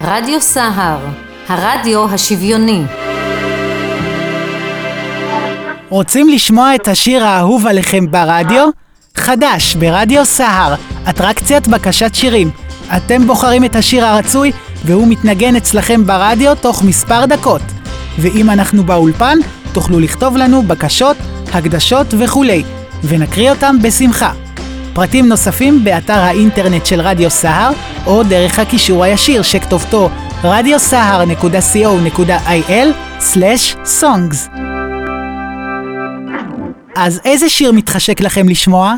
רדיו סהר, הרדיו השוויוני. רוצים לשמוע את השיר האהוב עליכם ברדיו? חדש ברדיו סהר, אטרקציית בקשת שירים. אתם בוחרים את השיר הרצוי והוא מתנגן אצלכם ברדיו תוך מספר דקות. ואם אנחנו באולפן, תוכלו לכתוב לנו בקשות, הקדשות וכולי, ונקריא אותם בשמחה. פרטים נוספים באתר האינטרנט של רדיו סהר, או דרך הקישור הישיר שכתובתו radiosahar.co.il/songs. אז איזה שיר מתחשק לכם לשמוע?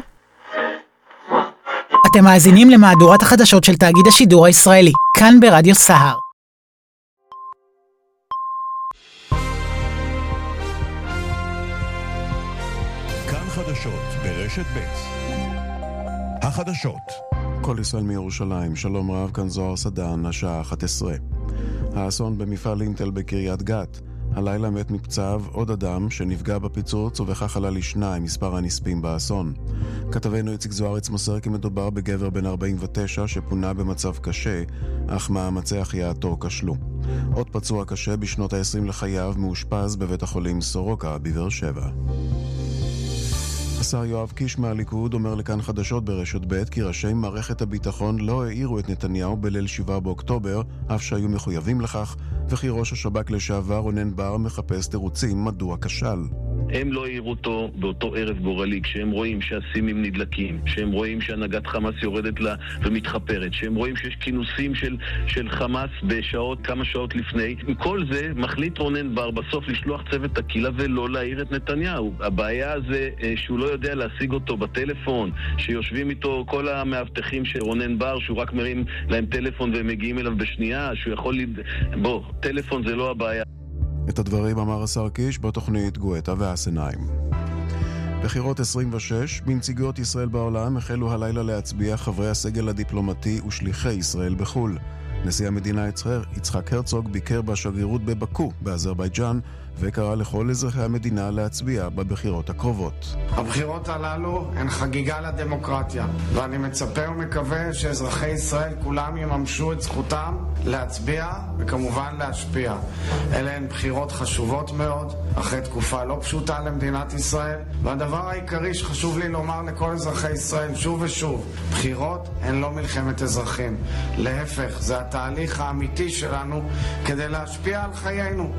אתם מאזינים למהדורת החדשות של תאגיד השידור הישראלי, כאן ברדיו סהר. כאן חדשות ברשת ב'. החדשות. כל ישראל מירושלים, שלום רב, כאן זוהר סדן, השעה 11. האסון במפעל אינטל בקריית גת. הלילה מת מפצעיו עוד אדם שנפגע בפיצוץ ובכך עלה לשניים מספר הנספים באסון. כתבנו איציק זוארץ מוסר כי מדובר בגבר בן 49 שפונה במצב קשה, אך מאמצי החייאתו כשלו. עוד פצוע קשה בשנות ה-20 לחייו מאושפז בבית החולים סורוקה בבאר שבע. השר יואב קיש מהליכוד אומר לכאן חדשות ברשת ב' כי ראשי מערכת הביטחון לא העירו את נתניהו בליל 7 באוקטובר, אף שהיו מחויבים לכך, וכי ראש השב"כ לשעבר רונן בר מחפש תירוצים מדוע כשל. הם לא העירו אותו באותו ערב גורלי, כשהם רואים שהסימים נדלקים, שהם רואים שהנהגת חמאס יורדת לה ומתחפרת, שהם רואים שיש כינוסים של חמאס בשעות, כמה שעות לפני. עם כל זה מחליט רונן בר בסוף לשלוח צוות הקהילה ולא להעיר את נתניהו. הבעיה זה שהוא לא יודע להשיג אותו בטלפון, שיושבים איתו כל המאבטחים של רונן בר, שהוא רק מרים להם טלפון והם מגיעים אליו בשנייה, שהוא יכול טלפון זה לא הבעיה. את הדברים אמר השר קיש בתוכנית גואטה והסניים. בחירות 26, בנציגויות ישראל בעולם החלו הלילה להצביע חברי הסגל הדיפלומטי ושליחי ישראל בחול. נשיא המדינה יצחק הרצוג ביקר בשגרירות בבקו באזרבייג'אן וקרא לכל אזרחי המדינה להצביע בבחירות הקרובות. הבחירות הללו הן חגיגה לדמוקרטיה, ואני מצפה ומקווה שאזרחי ישראל כולם יממשו את זכותם להצביע וכמובן להשפיע. אלה הן בחירות חשובות מאוד, אחרי תקופה לא פשוטה למדינת ישראל, והדבר העיקרי שחשוב לי לומר לכל אזרחי ישראל שוב ושוב, בחירות הן לא מלחמת אזרחים. להפך, זה התהליך האמיתי שלנו כדי להשפיע על חיינו.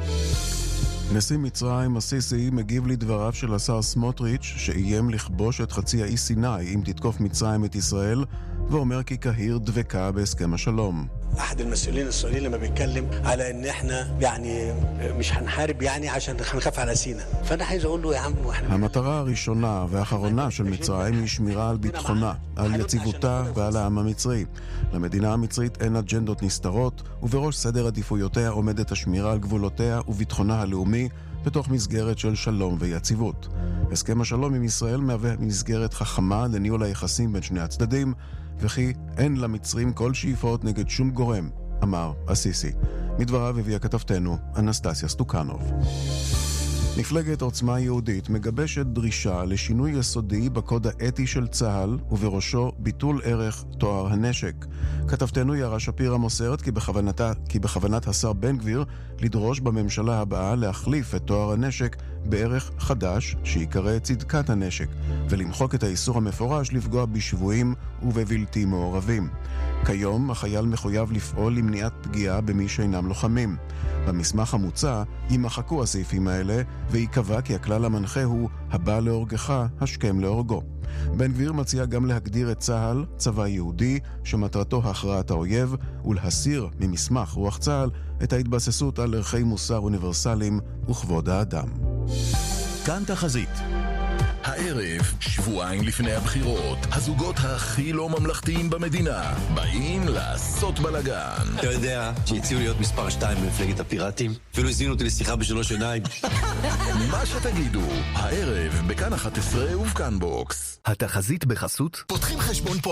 נשיא מצרים הסיסי מגיב לדבריו של השר סמוטריץ' שאיים לכבוש את חצי האי סיני אם תתקוף מצרים את ישראל, ואומר כי קהיר דבקה בהסכם השלום. أحد المسؤولين السعوديين لما بيتكلم على إن إحنا يعني مش هنحارب يعني عشان هنخاف على سينا فأنا عايز أقول له يا عم وإحنا המטרה הראשונה והאחרונה של מצרים היא שמירה על ביטחונה, על יציבותה ועל העם המצרי. למדינה המצרית אין אג'נדות נסתרות, ובראש סדר עדיפויותיה עומדת השמירה על גבולותיה וביטחונה הלאומי בתוך מסגרת של שלום ויציבות. הסכם השלום עם ישראל מהווה מסגרת חכמה לניהול היחסים בין שני הצדדים, וכי אין למצרים כל שאיפות נגד שום גורם, אמר הסיסי. מדבריו הביאה כתבתנו אנסטסיה סטוקנוב. מפלגת עוצמה יהודית מגבשת דרישה לשינוי יסודי בקוד האתי של צה"ל, ובראשו ביטול ערך טוהר הנשק. כתבתנו יערה שפירא מוסרת כי בכוונת השר בן גביר לדרוש בממשלה הבאה להחליף את טוהר הנשק בערך חדש שיקרא צדקת הנשק, ולמחוק את האיסור המפורש לפגוע בשבויים ובבלתי מעורבים. כיום החייל מחויב לפעול למניעת פגיעה במי שאינם לוחמים. במסמך המוצע יימחקו הסעיפים האלה ויקבע כי הכלל המנחה הוא הבא להורגך השכם להורגו. בן גביר מציע גם להגדיר את צה"ל צבא יהודי שמטרתו הכרעת האויב, ולהסיר ממסמך רוח צה"ל את ההתבססות על ערכי מוסר אוניברסליים וכבוד האדם. כאן תחזית. הערב, שבועיים לפני הבחירות, הזוגות הכי לא ממלכתיים במדינה באים לעשות בלגן. אתה יודע שהציעו להיות מספר 2 במפלגת הפיראטים? אפילו הזמינו אותי לשיחה בשלוש עיניים. מה שתגידו, הערב בכאן 11 ובכאן בוקס. התחזית בחסות פותחים חשבון פה